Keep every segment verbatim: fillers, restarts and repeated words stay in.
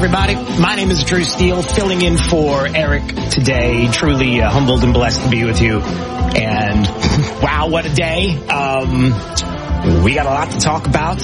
everybody. My name is Drew Steele, filling in for Eric today. Truly uh, humbled and blessed to be with you. And wow, what a day. Um, we got a lot to talk about,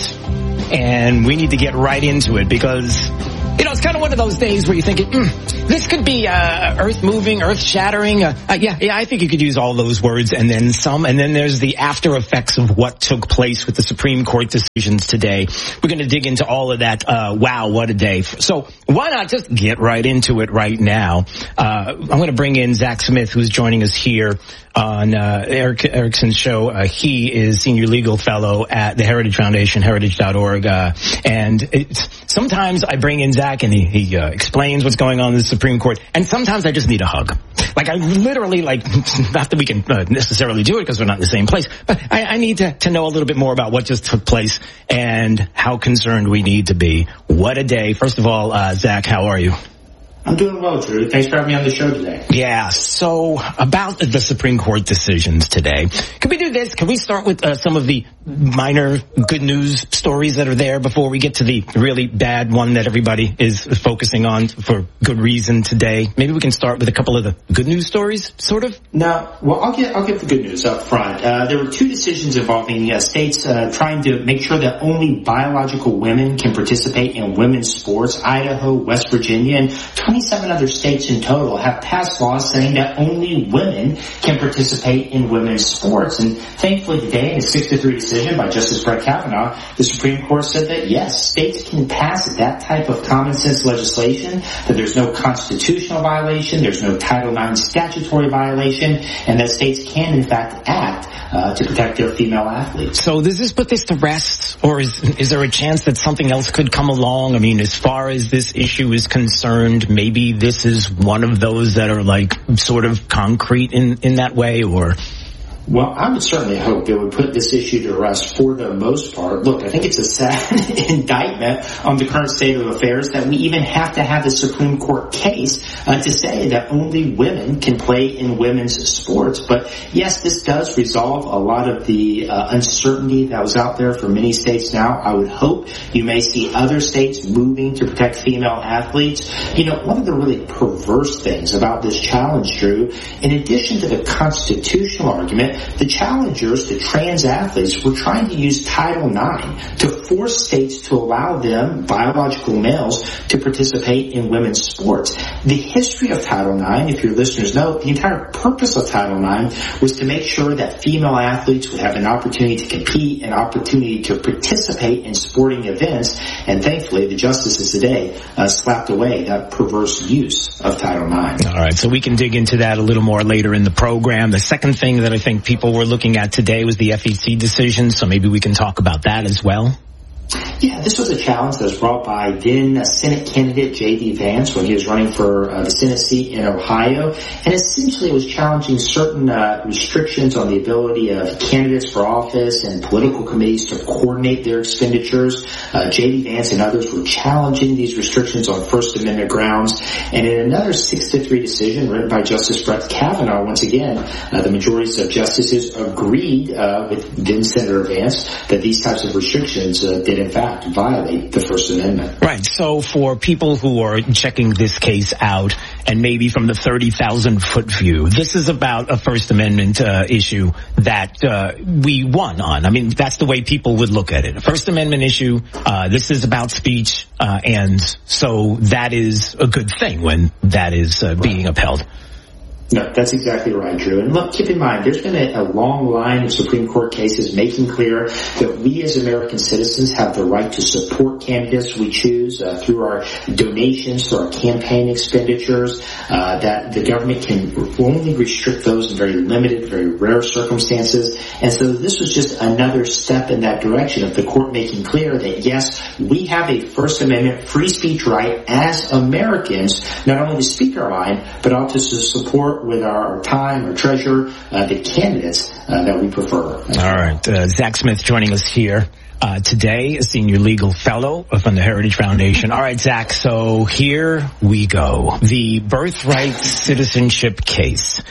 and we need to get right into it because, you know, it's kind of one of those days where you're thinking, mm, this could be uh, earth-moving, earth-shattering. Uh, uh, yeah, yeah, I think you could use all those words and then some. And then there's the after effects of what took place with the Supreme Court decisions today. We're going to dig into all of that. Uh, wow, what a day. So why not just get right into it right now? Uh, I'm going to bring in Zach Smith, who's joining us here on uh, Eric Erickson's show. Uh, he is Senior Legal Fellow at the Heritage Foundation, heritage dot org. Uh, and it's, sometimes I bring in Zach and he, he uh, explains what's going on in the Supreme Court. And sometimes I just need a hug. Like I literally, like, not that we can uh, necessarily do it because we're not in the same place, but I, I need to, to know a little bit more about what just took place and how concerned we need to be. What a day. First of all, uh, Zach, how are you? I'm doing well, Drew. Thanks for having me on the show today. Yeah, so about the Supreme Court decisions today. Can we do this? Can we start with uh, some of the minor good news stories that are there before we get to the really bad one that everybody is focusing on for good reason today? Maybe we can start with a couple of the good news stories, sort of? No, well, I'll get, I'll get the good news up front. Uh, there were two decisions involving uh, states uh, trying to make sure that only biological women can participate in women's sports. Idaho, West Virginia, and twenty-seven other states in total have passed laws saying that only women can participate in women's sports. And thankfully today, in a six to three decision by Justice Brett Kavanaugh, the Supreme Court said that yes, states can pass that type of common sense legislation, that there's no constitutional violation, there's no Title nine statutory violation, and that states can in fact act uh, to protect their female athletes. So does this put this to rest, or is is there a chance that something else could come along? I mean, as far as this issue is concerned, maybe this is one of those that are like sort of concrete in, in that way, or? Well, I would certainly hope it would put this issue to rest for the most part. Look, I think it's a sad indictment on the current state of affairs that we even have to have a Supreme Court case uh, to say that only women can play in women's sports. But yes, this does resolve a lot of the uh, uncertainty that was out there for many states now. I would hope you may see other states moving to protect female athletes. You know, one of the really perverse things about this challenge, Drew, in addition to the constitutional argument, the challengers, the trans athletes, were trying to use Title nine to force states to allow them, biological males, to participate in women's sports. The history of Title nine, if your listeners know, the entire purpose of Title nine was to make sure that female athletes would have an opportunity to compete, an opportunity to participate in sporting events, and thankfully the justices today uh, slapped away that perverse use of Title nine. All right, so we can dig into that a little more later in the program. The second thing that I think people were looking at today was the F E C decision, so maybe we can talk about that as well. Yeah, this was a challenge that was brought by then Senate candidate J D Vance when he was running for uh, the Senate seat in Ohio. And essentially it was challenging certain uh, restrictions on the ability of candidates for office and political committees to coordinate their expenditures. Uh, J D Vance and others were challenging these restrictions on First Amendment grounds. And in another six to three decision written by Justice Brett Kavanaugh, once again, uh, the majorities of justices agreed uh, with then Senator Vance that these types of restrictions uh, did in fact violate the First Amendment. Right. So for people who are checking this case out, and maybe from the thirty thousand foot view, this is about a First Amendment uh, issue that uh, we won on. I mean, that's the way people would look at it. A First Amendment issue, uh, this is about speech, uh, and so that is a good thing when that is uh, being upheld. No, that's exactly right, Drew. And look, keep in mind, there's been a, a long line of Supreme Court cases making clear that we as American citizens have the right to support candidates we choose uh, through our donations, through our campaign expenditures, uh, that the government can only restrict those in very limited, very rare circumstances. And so this was just another step in that direction of the court making clear that, yes, we have a First Amendment free speech right as Americans, not only to speak our mind, but also to support with our time, our treasure, uh, the candidates uh, that we prefer. All right. Uh, Zach Smith joining us here uh, today, a Senior Legal Fellow from the Heritage Foundation. All right, Zach, so here we go. The birthright citizenship case.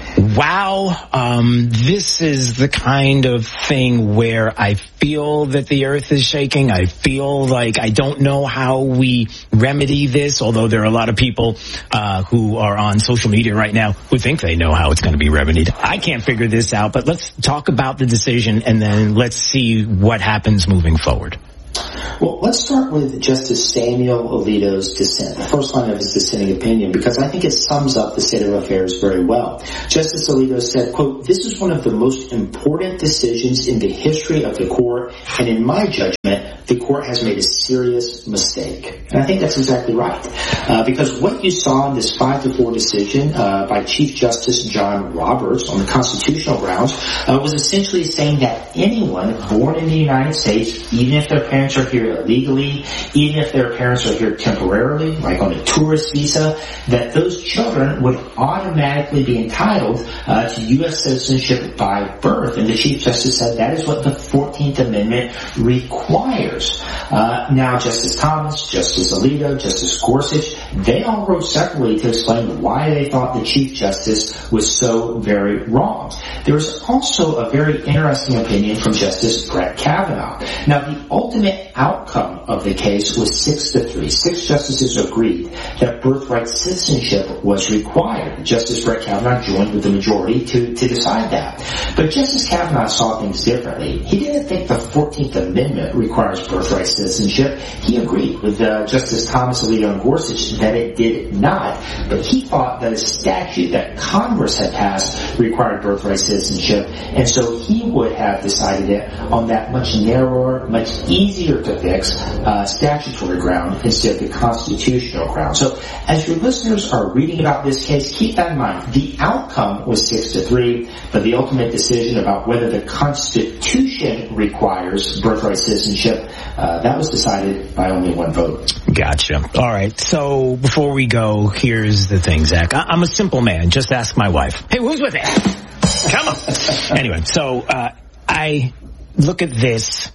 Wow, um, this is the kind of thing where I feel that the earth is shaking. I feel like I don't know how we remedy this, although there are a lot of people uh, who are on social media right now who think they know how it's going to be remedied. I can't figure this out, but let's talk about the decision and then let's see what happens moving forward. Well, let's start with Justice Samuel Alito's dissent, the first line of his dissenting opinion, because I think it sums up the state of affairs very well. Justice Alito said, quote, "This is one of the most important decisions in the history of the court, and in my judgment, the court has made a serious mistake." And I think that's exactly right. Uh, because what you saw in this five to four decision uh, by Chief Justice John Roberts on the constitutional grounds uh, was essentially saying that anyone born in the United States, even if their parents are here illegally, even if their parents are here temporarily, like on a tourist visa, that those children would automatically be entitled uh, to U S citizenship by birth. And the Chief Justice said that is what the fourteenth Amendment requires. Uh, now, Justice Thomas, Justice Alito, Justice Gorsuch, they all wrote separately to explain why they thought the Chief Justice was so very wrong. There was also a very interesting opinion from Justice Brett Kavanaugh. Now, the ultimate outcome of the case was six to three. Six justices agreed that birthright citizenship was required. Justice Brett Kavanaugh joined with the majority to, to decide that. But Justice Kavanaugh saw things differently. He didn't think the fourteenth Amendment requires birthright citizenship. He agreed with uh, Justice Thomas, Alito, and Gorsuch that it did not. But he thought that a statute that Congress had passed required birthright citizenship, and so he would have decided it on that much narrower, much easier to fix uh, statutory ground instead of the constitutional ground. So as your listeners are reading about this case, keep that in mind. The outcome was six to three, but the ultimate decision about whether the Constitution requires birthright citizenship, uh, that was decided by only one vote. Gotcha. All right. So before we go, here's the thing, Zach. I- I'm a simple man. Just ask my wife. Hey, who's with it? Come on. Anyway, so uh, I look at this.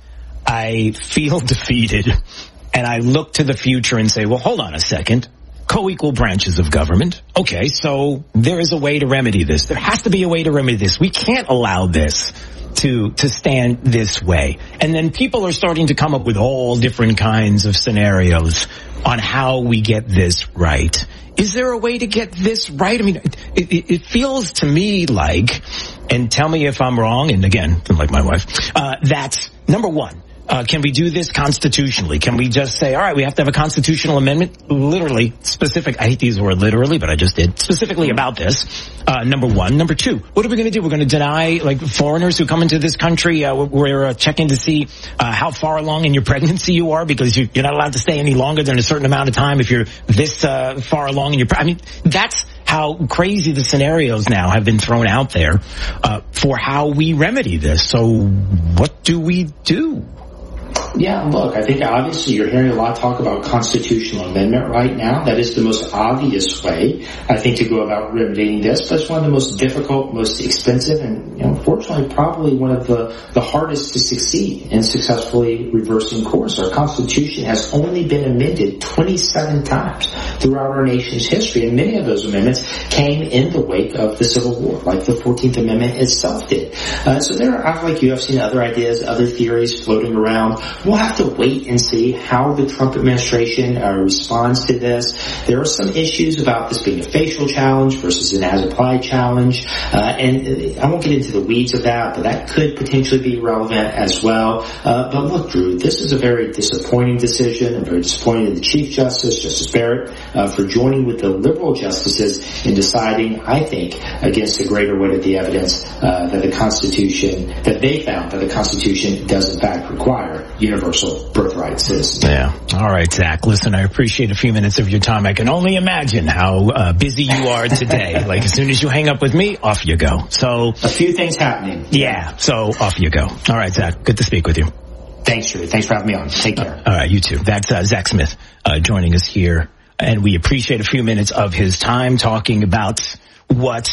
I feel defeated, and I look to the future and say, well, hold on a second. Co-equal branches of government. Okay, so there is a way to remedy this. There has to be a way to remedy this. We can't allow this to to stand this way. And then people are starting to come up with all different kinds of scenarios on how we get this right. Is there a way to get this right? I mean, it, it, it feels to me like, and tell me if I'm wrong, and again, like my wife, uh, that's number one. Uh, can we do this constitutionally? Can we just say, all right, we have to have a constitutional amendment, literally, specific, I hate to use the word literally, but I just did, specifically about this, uh, number one. Number two, what are we going to do? We're going to deny, like, foreigners who come into this country, uh, we're uh, checking to see uh, how far along in your pregnancy you are, because you, you're not allowed to stay any longer than a certain amount of time if you're this uh, far along in your pre- I mean, that's how crazy the scenarios now have been thrown out there uh, for how we remedy this. So what do we do? Yeah, look, I think obviously you're hearing a lot of talk about constitutional amendment right now. That is the most obvious way, I think, to go about remedying this, but it's one of the most difficult, most expensive, and, you know, unfortunately probably one of the, the hardest to succeed in successfully reversing course. Our Constitution has only been amended twenty-seven times throughout our nation's history, and many of those amendments came in the wake of the Civil War, like the fourteenth Amendment itself did. Uh, so there are, like you, I've seen other ideas, other theories floating around. We'll have to wait and see how the Trump administration uh, responds to this. There are some issues about this being a facial challenge versus an as-applied challenge. Uh, and I won't get into the weeds of that, but that could potentially be relevant as well. Uh, but look, Drew, this is a very disappointing decision. I'm very disappointed in the Chief Justice, Justice Barrett, uh, for joining with the liberal justices in deciding, I think, against the greater weight of the evidence uh, that the Constitution, that they found that the Constitution does in fact require universal birthright citizenship. Yeah. All right, Zach. Listen, I appreciate a few minutes of your time. I can only imagine how uh, busy you are today. Like, as soon as you hang up with me, off you go. So a few things happening. Yeah. So off you go. All right, Zach. Good to speak with you. Thanks, Drew. Thanks for having me on. Take care. Uh, all right, you too. That's uh, Zach Smith uh, joining us here, and we appreciate a few minutes of his time talking about what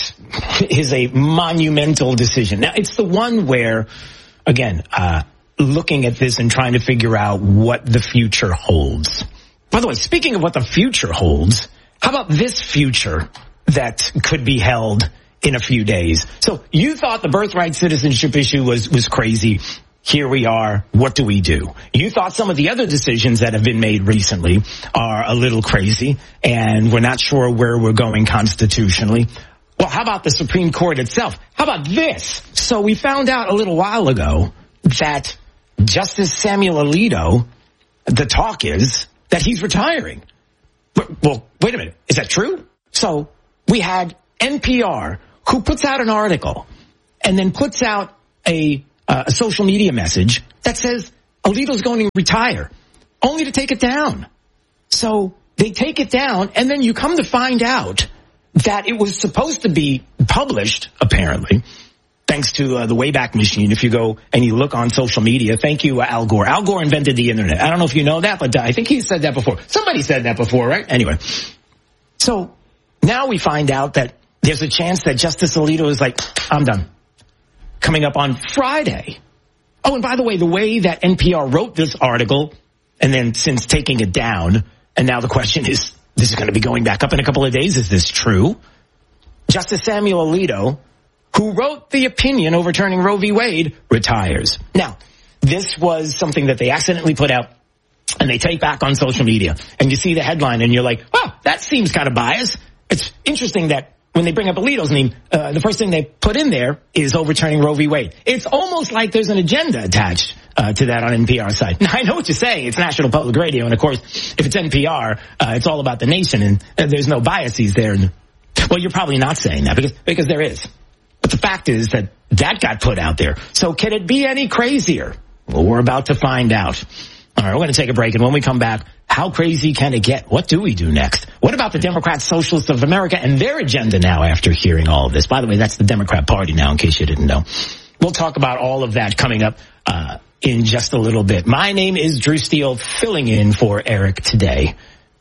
is a monumental decision. Now, it's the one where, again, uh, looking at this and trying to figure out what the future holds. By the way, speaking of what the future holds, how about this future that could be held in a few days. So you thought the birthright citizenship issue was, was crazy. Here we are. What do we do? You thought some of the other decisions that have been made recently are a little crazy, and we're not sure where we're going constitutionally. Well, how about the Supreme Court itself? How about this? So we found out a little while ago that Justice Samuel Alito, the talk is that he's retiring. Well, wait a minute. Is that true? So we had N P R, who puts out an article and then puts out a Uh, a social media message that says Alito's going to retire, only to take it down. So they take it down, and then you come to find out that it was supposed to be published, apparently, thanks to uh, the Wayback Machine. If you go and you look on social media, thank you, uh, Al Gore. Al Gore invented the internet. I don't know if you know that, but uh, I think he said that before. Somebody said that before, right? Anyway, so now we find out that there's a chance that Justice Alito is like, I'm done. Coming up on Friday. Oh, and by the way, the way that N P R wrote this article, and then since taking it down, and now the question is, this is going to be going back up in a couple of days. Is this true? Justice Samuel Alito, who wrote the opinion overturning Roe v. Wade, retires. Now, this was something that they accidentally put out, and they take back on social media. And you see the headline, and you're like, oh, that seems kind of biased. It's interesting that when they bring up Alito's name, uh, the first thing they put in there is overturning Roe v. Wade. It's almost like there's an agenda attached uh, to that on N P R's side. Now, I know what you're saying. It's National Public Radio, and of course, if it's N P R, uh, it's all about the nation, and uh, there's no biases there. And, well, you're probably not saying that because because there is. But the fact is that that got put out there. So can it be any crazier? Well, we're about to find out. All right, we're going to take a break, and when we come back, how crazy can it get? What do we do next? What about the Democrat Socialists of America and their agenda now after hearing all of this? By the way, that's the Democrat Party now, in case you didn't know. We'll talk about all of that coming up uh in just a little bit. My name is Drew Steele, filling in for Eric today.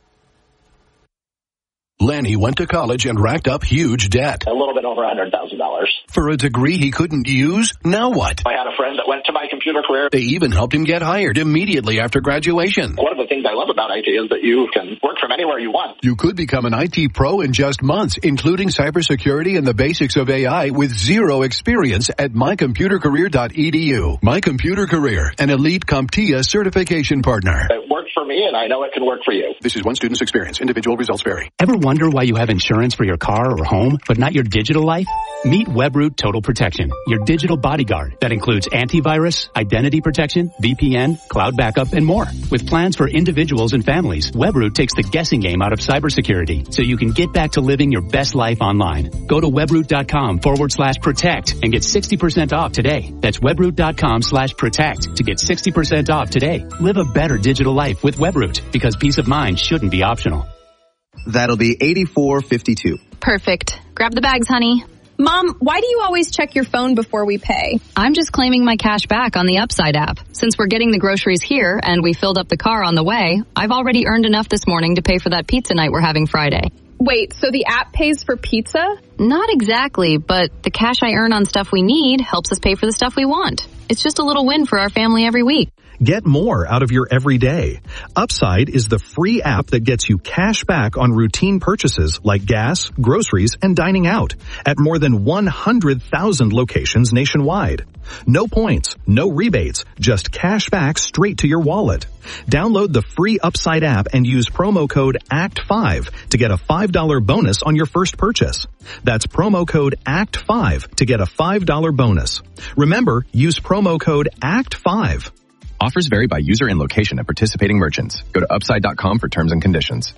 Lanny went to college and racked up huge debt. A little bit over one hundred thousand dollars. For a degree he couldn't use? Now what? I had a friend that went to My Computer Career. They even helped him get hired immediately after graduation. One of the things I love about I T is that you can work from anywhere you want. You could become an I T pro in just months, including cybersecurity and the basics of A I with zero experience at my computer career dot e d u. My Computer Career, an elite CompTIA certification partner. It worked for me, and I know it can work for you. This is one student's experience. Individual results vary. Ever wonder why you have insurance for your car or home, but not your digital life? Meet Webroot Total Protection, your digital bodyguard that includes antivirus, identity protection, V P N, cloud backup, and more. With plans for individuals and families, Webroot takes the guessing game out of cybersecurity so you can get back to living your best life online. Go to webroot.com forward slash protect and get sixty percent off today. That's webroot.com slash protect to get sixty percent off today. Live a better digital life with Webroot, because peace of mind shouldn't be optional. That'll be eighty-four fifty-two. Perfect. Grab the bags, honey. Mom, why do you always check your phone before we pay? I'm just claiming my cash back on the Upside app. Since we're getting the groceries here and we filled up the car on the way, I've already earned enough this morning to pay for that pizza night we're having Friday. Wait, so the app pays for pizza? Not exactly, but the cash I earn on stuff we need helps us pay for the stuff we want. It's just a little win for our family every week. Get more out of your everyday. Upside is the free app that gets you cash back on routine purchases like gas, groceries, and dining out at more than one hundred thousand locations nationwide. No points, no rebates, just cash back straight to your wallet. Download the free Upside app and use promo code A C T five to get a five dollars bonus on your first purchase. That's promo code A C T five to get a five dollars bonus. Remember, use promo code A C T five. Offers vary by user and location at participating merchants. Go to upside dot com for terms and conditions.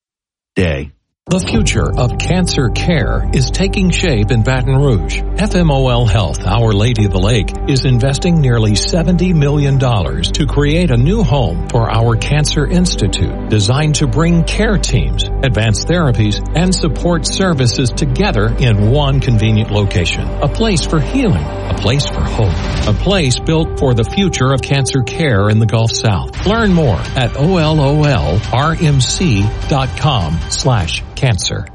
Day. The future of cancer care is taking shape in Baton Rouge. F M O L Health, Our Lady of the Lake, is investing nearly seventy million dollars to create a new home for our Cancer Institute, designed to bring care teams, advanced therapies, and support services together in one convenient location. A place for healing, a place for hope, a place built for the future of cancer care in the Gulf South. Learn more at O L O L R M C dot com slash cancer.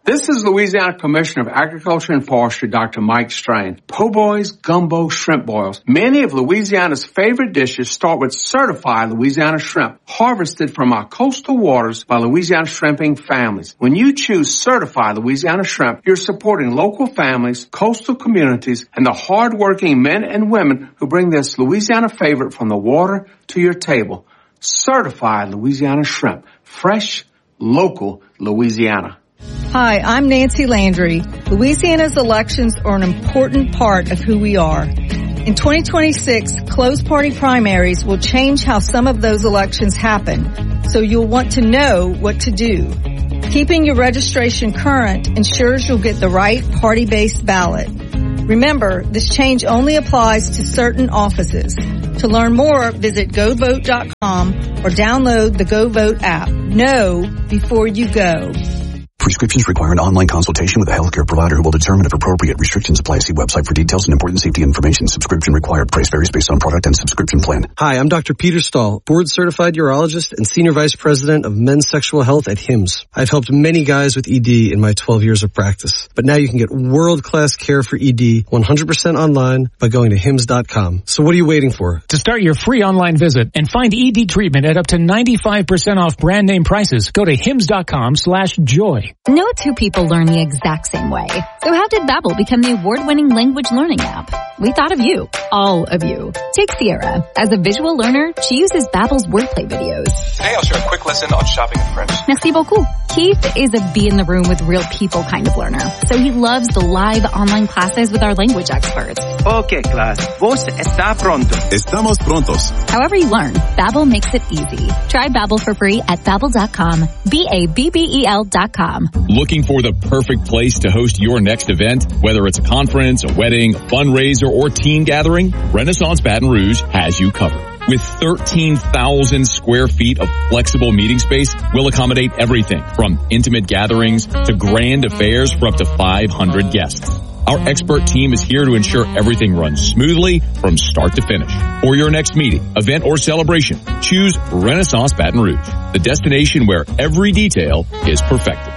This is Louisiana Commissioner of Agriculture and Forestry, Doctor Mike Strain. Po' boys, gumbo, shrimp boils. Many of Louisiana's favorite dishes start with certified Louisiana shrimp, harvested from our coastal waters by Louisiana shrimping families. When you choose certified Louisiana shrimp, you're supporting local families, coastal communities, and the hard-working men and women who bring this Louisiana favorite from the water to your table. Certified Louisiana shrimp. Fresh, local Louisiana. Hi, I'm Nancy Landry. Louisiana's elections are an important part of who we are. In twenty twenty-six, closed party primaries will change how some of those elections happen, so you'll want to know what to do. Keeping your registration current ensures you'll get the right party-based ballot. Remember, this change only applies to certain offices. To learn more, visit go vote dot com or download the GoVote app. Know before you go. Prescriptions require an online consultation with a healthcare provider who will determine if appropriate. Restrictions apply. See website for details and important safety information. Subscription required. Price varies based on product and subscription plan. Hi, I'm Doctor Peter Stahl, board-certified urologist and Senior Vice President of Men's Sexual Health at Hims. I've helped many guys with E D in my twelve years of practice. But now you can get world-class care for E D one hundred percent online by going to hims dot com. So what are you waiting for? To start your free online visit and find E D treatment at up to ninety-five percent off brand name prices, go to hims dot com slash joy. No two people learn the exact same way. So how did Babbel become the award-winning language learning app? We thought of you. All of you. Take Sierra. As a visual learner, she uses Babbel's wordplay videos. Today I'll share a quick lesson on shopping in French. Merci beaucoup. Keith is a be in the room with real people kind of learner. So he loves the live online classes with our language experts. Okay, class. Vos está pronto. Estamos prontos. However you learn, Babbel makes it easy. Try Babbel for free at babbel dot com. B A B B E L dot com. Looking for the perfect place to host your next event? Whether it's a conference, a wedding, a fundraiser, or teen gathering, Renaissance Baton Rouge has you covered. With thirteen thousand square feet of flexible meeting space, we'll accommodate everything from intimate gatherings to grand affairs for up to five hundred guests. Our expert team is here to ensure everything runs smoothly from start to finish. For your next meeting, event, or celebration, choose Renaissance Baton Rouge, the destination where every detail is perfected.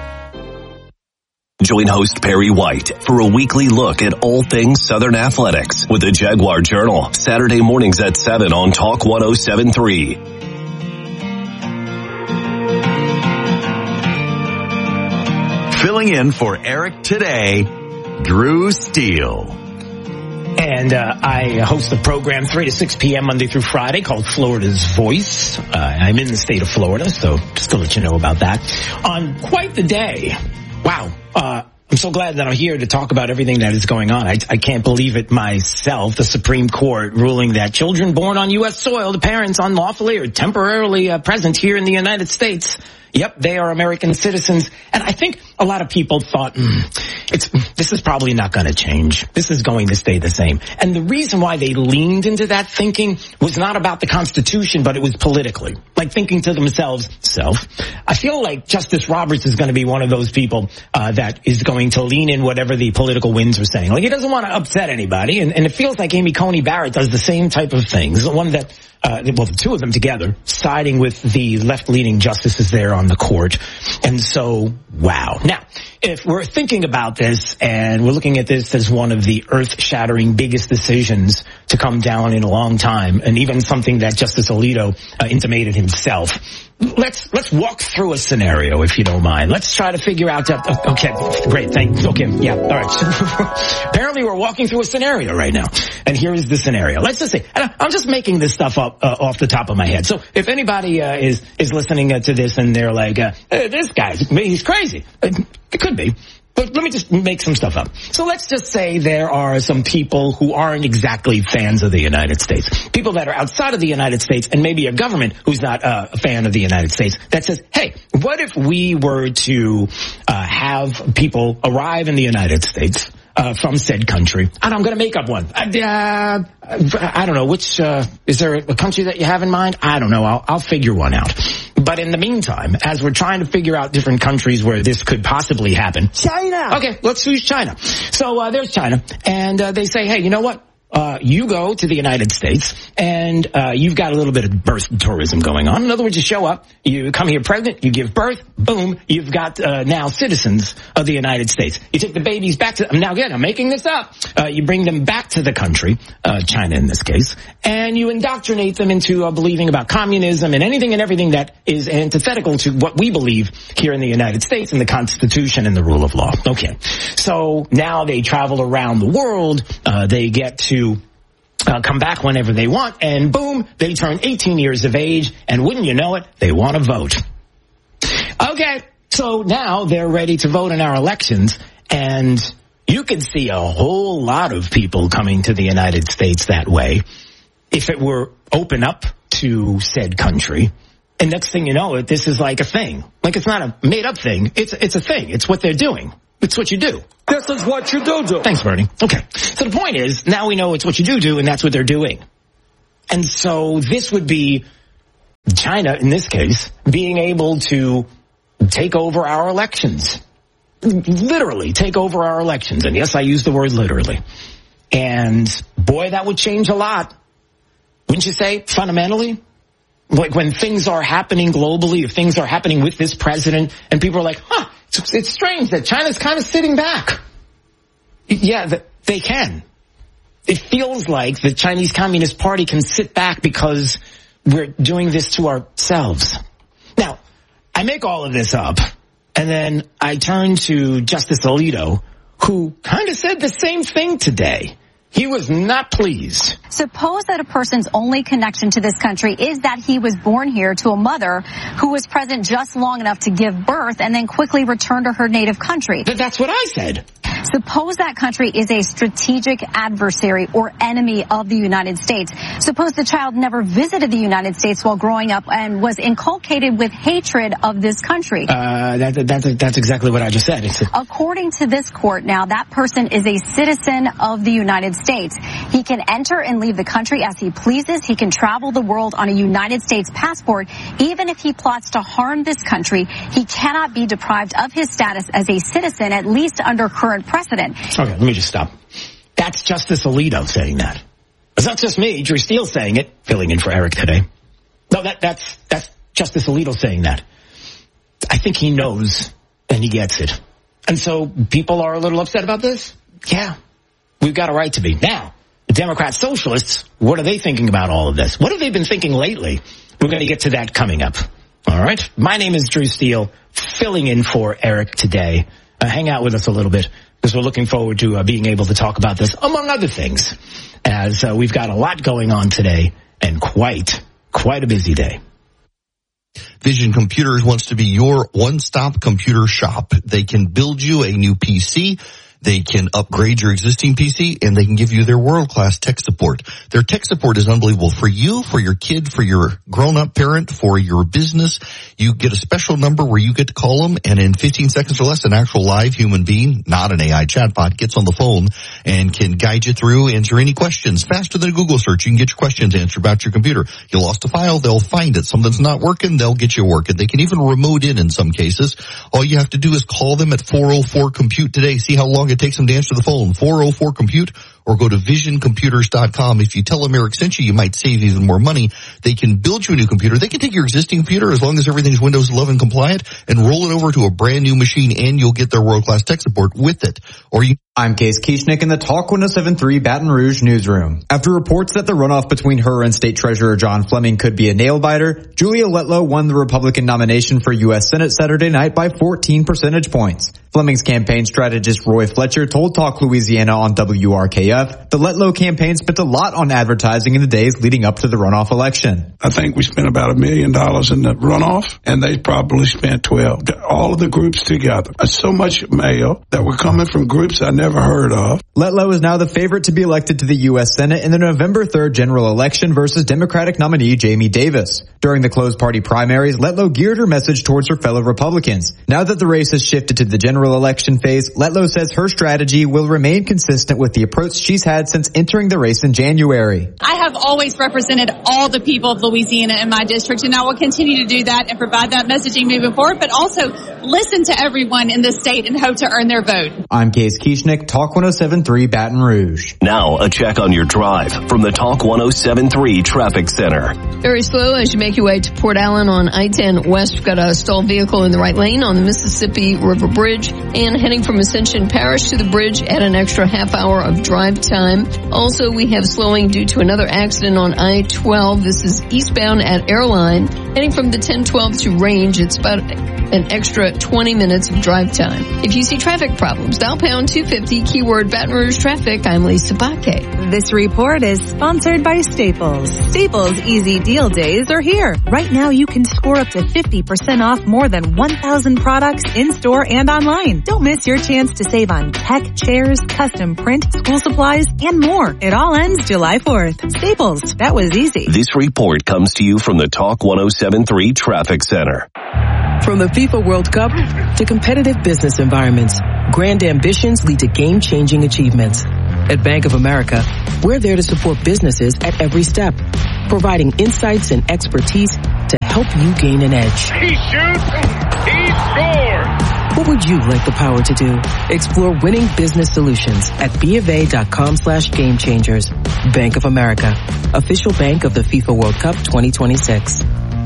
Join host Perry White for a weekly look at all things Southern athletics with the Jaguar Journal, Saturday mornings at seven on Talk one oh seven point three. Filling in for Eric today, Drew Steele. And uh, I host a program three to six p.m. Monday through Friday called Florida's Voice. Uh, I'm in the state of Florida, so just to let you know about that. On quite the day, wow, uh, I'm so glad that I'm here to talk about everything that is going on. I, I can't believe it myself. The Supreme Court ruling that children born on U S soil, the parents unlawfully or temporarily uh, present here in the United States, yep, they are American citizens. And I think a lot of people thought, mm, it's this is probably not going to change. This is going to stay the same. And the reason why they leaned into that thinking was not about the Constitution, but it was politically. Like thinking to themselves, self, I feel like Justice Roberts is going to be one of those people uh, that is going to lean in whatever the political winds are saying. Like he doesn't want to upset anybody. And, and it feels like Amy Coney Barrett does the same type of things. The one that Uh, well, the two of them together, siding with the left-leaning justices there on the court. And so, wow. Now, if we're thinking about this and we're looking at this as one of the earth-shattering biggest decisions to come down in a long time, and even something that Justice Alito uh, intimated himself, let's let's walk through a scenario, if you don't mind. Let's try to figure out that. Okay, great, thanks. Okay, yeah, all right. Apparently, we're walking through a scenario right now, and here is the scenario. Let's just say, and I'm just making this stuff up uh, off the top of my head. So, if anybody uh, is is listening uh, to this and they're like, uh, hey, "This guy, he's crazy," it could be. But let me just make some stuff up. So let's just say there are some people who aren't exactly fans of the United States. People that are outside of the United States and maybe a government who's not uh, a fan of the United States that says, hey, what if we were to uh, have people arrive in the United States uh, from said country? And I'm going to make up one. Uh, I don't know. Which, uh, is there a country that you have in mind? I don't know. I'll, I'll figure one out. But in the meantime, as we're trying to figure out different countries where this could possibly happen. China! Okay, let's use China. So uh, there's China. And uh, they say, hey, you know what? Uh, you go to the United States and, uh, you've got a little bit of birth tourism going on. In other words, you show up, you come here pregnant, you give birth, boom, you've got, uh, now citizens of the United States. You take the babies back to, now again, I'm making this up. Uh, you bring them back to the country, uh, China in this case, and you indoctrinate them into, uh, believing about communism and anything and everything that is antithetical to what we believe here in the United States and the Constitution and the rule of law. Okay. So now they travel around the world, uh, they get to Uh, come back whenever they want, and boom, they turn eighteen years of age, and wouldn't you know it, they want to vote. Okay, so now they're ready to vote in our elections, and you could see a whole lot of people coming to the United States that way if it were open up to said country. And next thing you know, this is like a thing. Like, it's not a made-up thing. It's it's a thing. It's what they're doing. It's what you do. This is what you do do. Thanks, Bernie. Okay. So the point is, now we know it's what you do do, and that's what they're doing. And so this would be China, in this case, being able to take over our elections. Literally take over our elections. And yes, I use the word literally. And boy, that would change a lot. Wouldn't you say, fundamentally? Like when things are happening globally, if things are happening with this president, and people are like, huh, it's, it's strange that China's kind of sitting back. Yeah, they can. It feels like the Chinese Communist Party can sit back because we're doing this to ourselves. Now, I make all of this up, and then I turn to Justice Alito, who kind of said the same thing today. He was not pleased. Suppose that a person's only connection to this country is that he was born here to a mother who was present just long enough to give birth and then quickly return to her native country. Th- that's what I said. Suppose that country is a strategic adversary or enemy of the United States. Suppose the child never visited the United States while growing up and was inculcated with hatred of this country. Uh, that, that, that's, that's exactly what I just said. It's a- According to this court now, that person is a citizen of the United States. He can enter and leave the country as he pleases. He can travel the world on a United States passport. Even if he plots to harm this country, he cannot be deprived of his status as a citizen, at least under current precedent. Okay, let me just stop. That's Justice Alito saying that. It's not just me, Drew Steele saying it, filling in for Eric today. No, that, that's, that's Justice Alito saying that. I think he knows and he gets it. And so people are a little upset about this? Yeah. We've got a right to be. Now, the Democrat Socialists, what are they thinking about all of this? What have they been thinking lately? We're going to get to that coming up. All right? My name is Drew Steele, filling in for Eric today. Uh, hang out with us a little bit, because we're looking forward to uh, being able to talk about this, among other things, as uh, we've got a lot going on today and quite, quite a busy day. Vision Computers wants to be your one-stop computer shop. They can build you a new P C. They can upgrade your existing P C, and they can give you their world-class tech support. Their tech support is unbelievable for you, for your kid, for your grown-up parent, for your business. You get a special number where you get to call them, and in fifteen seconds or less, an actual live human being, not an A I chatbot, gets on the phone and can guide you through, answer any questions. Faster than a Google search, you can get your questions answered about your computer. You lost a file, they'll find it. Something's not working, they'll get you working. They can even remote in in some cases. All you have to do is call them at four oh four compute today. See how long it takes them to answer the phone. four oh four compute, or go to vision computers dot com. If you tell them Eric sent you, you might save even more money. They can build you a new computer. They can take your existing computer, as long as everything's Windows eleven compliant, and roll it over to a brand new machine, and you'll get their world-class tech support with it. Or you I'm Case Kieschnick in the Talk one oh seven point three Baton Rouge newsroom. After reports that the runoff between her and State Treasurer John Fleming could be a nail-biter, Julia Letlow won the Republican nomination for U S Senate Saturday night by fourteen percentage points. Fleming's campaign strategist Roy Fletcher told Talk Louisiana on W R K F the Letlow campaign spent a lot on advertising in the days leading up to the runoff election. I think we spent about a million dollars in the runoff, and they probably spent twelve. All of the groups together. So much mail that were coming from groups I never heard of. Letlow is now the favorite to be elected to the U S Senate in the November third general election versus Democratic nominee Jamie Davis. During the closed party primaries, Letlow geared her message towards her fellow Republicans. Now that the race has shifted to the general election phase, Letlow says her strategy will remain consistent with the approach she's had since entering the race in January. I have always represented all the people of Louisiana in my district, and I will continue to do that and provide that messaging moving forward, but also listen to everyone in the state and hope to earn their vote. I'm Case Kieschnick, Talk one oh seven point three Baton Rouge. Now, a check on your drive from the Talk one oh seven point three Traffic Center. Very slow as you make your way to Port Allen on I ten West. We've got a stalled vehicle in the right lane on the Mississippi River Bridge, and heading from Ascension Parish to the bridge at an extra half hour of drive time. Also, we have slowing due to another accident on I twelve. This is eastbound at Airline. Heading from the ten twelve to Range, it's about an extra twenty minutes of drive time. If you see traffic problems, dial pound two fifty, keyword Baton Rouge traffic. I'm Lisa Baque. This report is sponsored by Staples. Staples Easy Deal Days are here. Right now you can score up to fifty percent off more than one thousand products in-store and online. Don't miss your chance to save on tech, chairs, custom print, school supplies, and more. It all ends July fourth. Staples, that was easy. This report comes to you from the Talk one oh seven point three Traffic Center. From the FIFA World Cup to competitive business environments, grand ambitions lead to game-changing achievements. At Bank of America, we're there to support businesses at every step, providing insights and expertise to help you gain an edge. He shoots, he scores! What would you like the power to do? Explore winning business solutions at BofA.com slash game changers. Bank of America, official bank of the FIFA World Cup twenty twenty-six.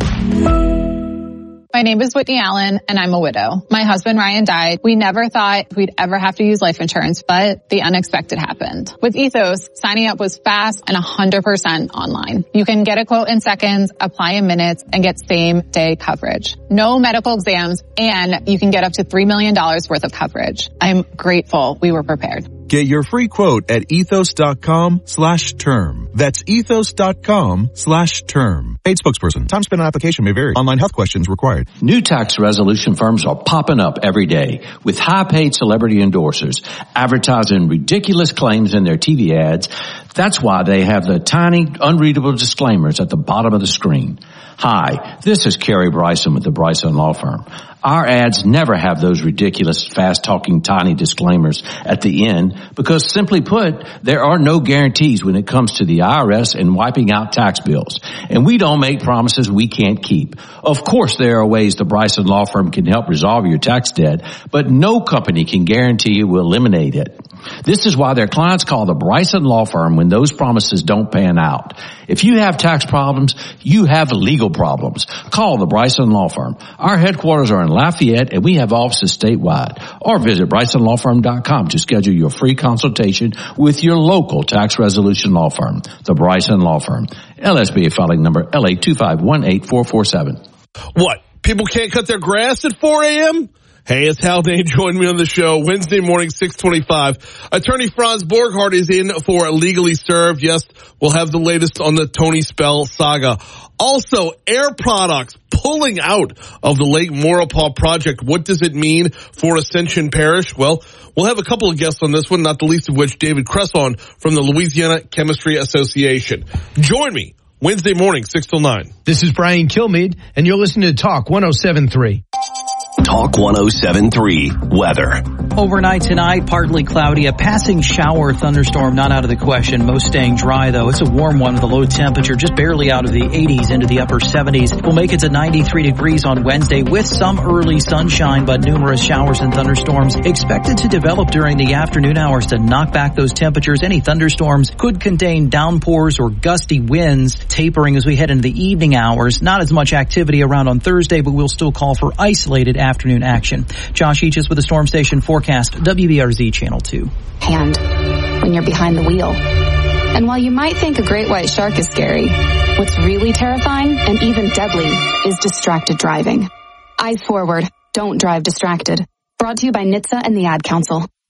My name is Whitney Allen, and I'm a widow. My husband, Ryan, died. We never thought we'd ever have to use life insurance, but the unexpected happened. With Ethos, signing up was fast and one hundred percent online. You can get a quote in seconds, apply in minutes, and get same-day coverage. No medical exams, and you can get up to three million dollars worth of coverage. I'm grateful we were prepared. Get your free quote at ethos.com slash term. That's ethos.com slash term. Paid spokesperson. Time spent on application may vary. Online health questions required. New tax resolution firms are popping up every day with high-paid celebrity endorsers advertising ridiculous claims in their T V ads. That's why they have the tiny, unreadable disclaimers at the bottom of the screen. Hi, this is Kerry Bryson with the Bryson Law Firm. Our ads never have those ridiculous, fast-talking, tiny disclaimers at the end because, simply put, there are no guarantees when it comes to the I R S and wiping out tax bills. And we don't make promises we can't keep. Of course, there are ways the Bryson Law Firm can help resolve your tax debt, but no company can guarantee you will eliminate it. This is why their clients call the Bryson Law Firm when those promises don't pan out. If you have tax problems, you have legal problems. Call the Bryson Law Firm. Our headquarters are in Lafayette, and we have offices statewide. Or visit bryson law firm dot com to schedule your free consultation with your local tax resolution law firm, the Bryson Law Firm. L S B A filing number L A two five one eight four four seven. What? People can't cut their grass at four a.m.? Hey, it's Hal Dane. Join me on the show Wednesday morning, six twenty-five. Attorney Franz Borghardt is in for Legally Served. Yes, we'll have the latest on the Tony Spell saga. Also, Air Products pulling out of the Lake Maurepas project. What does it mean for Ascension Parish? Well, we'll have a couple of guests on this one, not the least of which David Cresson from the Louisiana Chemistry Association. Join me Wednesday morning, six till nine. This is Brian Kilmeade, and you're listening to Talk one oh seven point three. Talk one oh seven point three weather. Overnight tonight, partly cloudy, a passing shower thunderstorm not out of the question. Most staying dry though. It's a warm one with a low temperature just barely out of the eighties into the upper seventies. We'll make it to ninety-three degrees on Wednesday with some early sunshine, but numerous showers and thunderstorms expected to develop during the afternoon hours to knock back those temperatures. Any thunderstorms could contain downpours or gusty winds, tapering as we head into the evening hours. Not as much activity around on Thursday, but we'll still call for isolated afternoon action. Josh Eaches with the Storm Station forecast, W B R Z Channel two. Hand when you're behind the wheel. And while you might think a great white shark is scary, what's really terrifying and even deadly is distracted driving. Eyes forward. Don't drive distracted. Brought to you by N H T S A and the Ad Council.